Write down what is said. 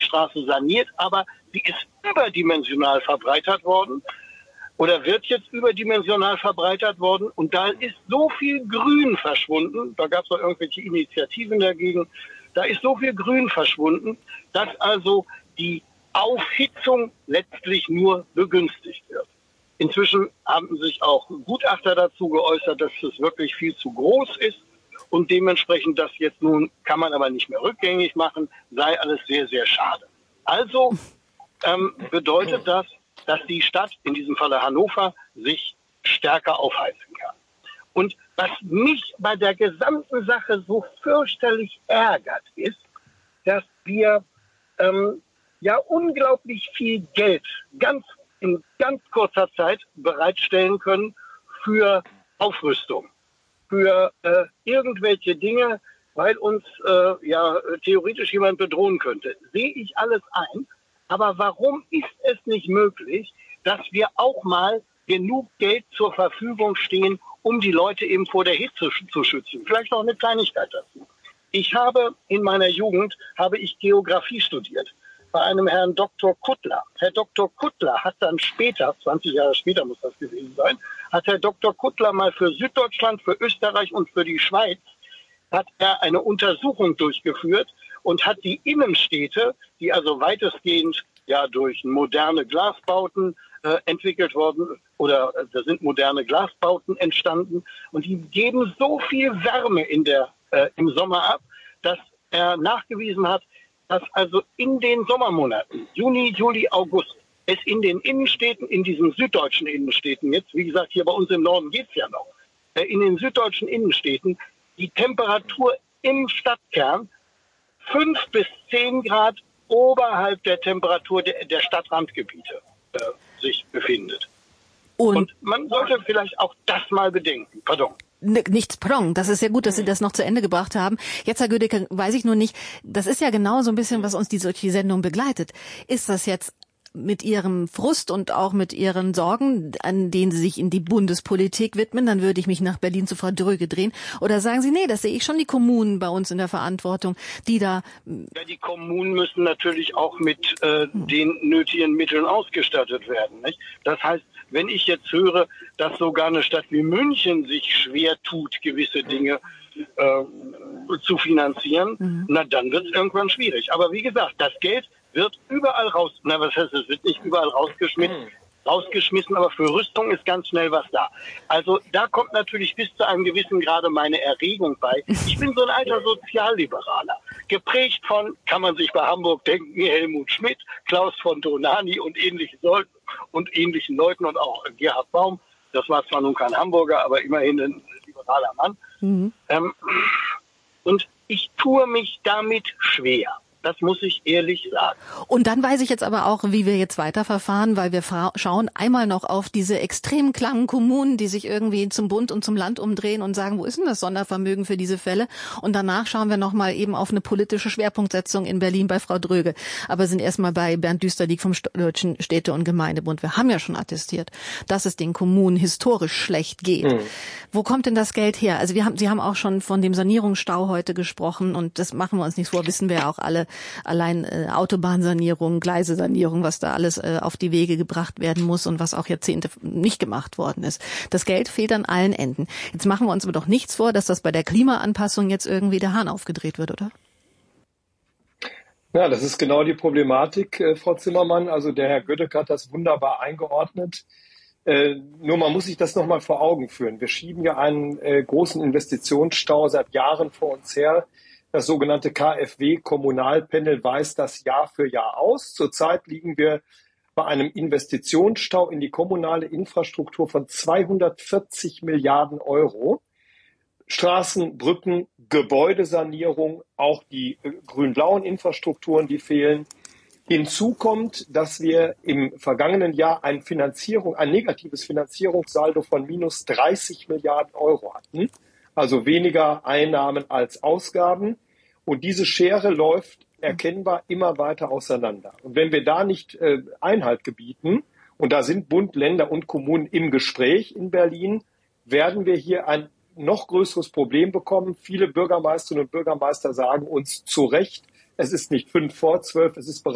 Straße saniert, aber sie ist überdimensional verbreitert worden oder wird jetzt überdimensional verbreitert worden und da ist so viel Grün verschwunden, da gab es noch irgendwelche Initiativen dagegen, da ist so viel Grün verschwunden, dass also die Aufhitzung letztlich nur begünstigt wird. Inzwischen haben sich auch Gutachter dazu geäußert, dass es wirklich viel zu groß ist und dementsprechend das jetzt nun kann man aber nicht mehr rückgängig machen, sei alles sehr, sehr schade. Also bedeutet das, dass die Stadt, in diesem Falle Hannover, sich stärker aufheizen kann. Und was mich bei der gesamten Sache so fürchterlich ärgert, ist, dass wir ja unglaublich viel Geld in ganz kurzer Zeit bereitstellen können für Aufrüstung, für irgendwelche Dinge, weil uns theoretisch jemand bedrohen könnte. Sehe ich alles ein. Aber warum ist es nicht möglich, dass wir auch mal genug Geld zur Verfügung stehen, um die Leute eben vor der Hitze zu schützen? Vielleicht noch eine Kleinigkeit dazu. In meiner Jugend habe ich Geografie studiert bei einem Herrn Dr. Kuttler. Herr Dr. Kuttler hat dann später, 20 Jahre später muss das gewesen sein, hat Herr Dr. Kuttler mal für Süddeutschland, für Österreich und für die Schweiz hat er eine Untersuchung durchgeführt und hat die Innenstädte, die also weitestgehend ja durch moderne Glasbauten entwickelt worden oder da sind moderne Glasbauten entstanden und die geben so viel Wärme im Sommer ab, dass er nachgewiesen hat, dass also in den Sommermonaten, Juni, Juli, August, es in den Innenstädten, in diesen süddeutschen Innenstädten, jetzt wie gesagt hier bei uns im Norden geht's ja noch, in den süddeutschen Innenstädten die Temperatur im Stadtkern 5 bis 10 Grad oberhalb der Temperatur der Stadtrandgebiete sich befindet. Und man sollte vielleicht auch das mal bedenken. Pardon. Nichts prong. Das ist ja gut, dass Sie das noch zu Ende gebracht haben. Jetzt, Herr Gödecke, weiß ich nur nicht, das ist ja genau so ein bisschen, was uns die Sendung begleitet. Ist das jetzt mit Ihrem Frust und auch mit Ihren Sorgen, an denen Sie sich in die Bundespolitik widmen, dann würde ich mich nach Berlin zu Frau Dröge drehen. Oder sagen Sie, nee, das sehe ich schon die Kommunen bei uns in der Verantwortung, die da... Ja, die Kommunen müssen natürlich auch mit den nötigen Mitteln ausgestattet werden, nicht? Das heißt, wenn ich jetzt höre, dass sogar eine Stadt wie München sich schwer tut, gewisse Dinge zu finanzieren, na dann wird es irgendwann schwierig. Aber wie gesagt, das Geld wird überall es wird nicht überall rausgeschmissen, aber für Rüstung ist ganz schnell was da. Also da kommt natürlich bis zu einem gewissen Grade meine Erregung bei. Ich bin so ein alter Sozialliberaler, geprägt von, kann man sich bei Hamburg denken, Helmut Schmidt, Klaus von Donani und ähnlichen Leuten und auch Gerhard Baum. Das war zwar nun kein Hamburger, aber immerhin ein liberaler Mann. Und ich tue mich damit schwer. Das muss ich ehrlich sagen. Und dann weiß ich jetzt aber auch, wie wir jetzt weiterverfahren, weil wir schauen einmal noch auf diese extrem kleinen Kommunen, die sich irgendwie zum Bund und zum Land umdrehen und sagen, wo ist denn das Sondervermögen für diese Fälle? Und danach schauen wir nochmal eben auf eine politische Schwerpunktsetzung in Berlin bei Frau Dröge. Aber sind erstmal bei Bernd Düsterdiek vom Deutschen Städte- und Gemeindebund. Wir haben ja schon attestiert, dass es den Kommunen historisch schlecht geht. Wo kommt denn das Geld her? Also Sie haben auch schon von dem Sanierungsstau heute gesprochen und das machen wir uns nicht vor, wissen wir ja auch alle. Allein Autobahnsanierung, Gleisesanierung, was da alles auf die Wege gebracht werden muss und was auch Jahrzehnte nicht gemacht worden ist. Das Geld fehlt an allen Enden. Jetzt machen wir uns aber doch nichts vor, dass das bei der Klimaanpassung jetzt irgendwie der Hahn aufgedreht wird, oder? Ja, das ist genau die Problematik, Frau Zimmermann. Also der Herr Gödecke hat das wunderbar eingeordnet. Nur man muss sich das nochmal vor Augen führen. Wir schieben ja einen großen Investitionsstau seit Jahren vor uns her. Das sogenannte KfW-Kommunalpanel weist das Jahr für Jahr aus. Zurzeit liegen wir bei einem Investitionsstau in die kommunale Infrastruktur von 240 Milliarden Euro. Straßen, Brücken, Gebäudesanierung, auch die grün-blauen Infrastrukturen, die fehlen. Hinzu kommt, dass wir im vergangenen Jahr ein negatives Finanzierungssaldo von minus 30 Milliarden Euro hatten. Also weniger Einnahmen als Ausgaben. Und diese Schere läuft erkennbar immer weiter auseinander. Und wenn wir da nicht Einhalt gebieten, und da sind Bund, Länder und Kommunen im Gespräch in Berlin, werden wir hier ein noch größeres Problem bekommen. Viele Bürgermeisterinnen und Bürgermeister sagen uns zu Recht, es ist nicht 11:55, es ist bereits